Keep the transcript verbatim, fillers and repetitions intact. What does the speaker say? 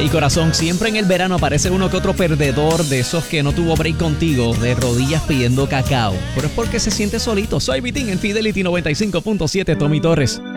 Y corazón, siempre en el verano aparece uno que otro perdedor de esos que no tuvo break contigo, de rodillas pidiendo cacao. Pero es porque se siente solito. Soy Vitín en Fidelity noventa y cinco punto siete, Tommy Torres.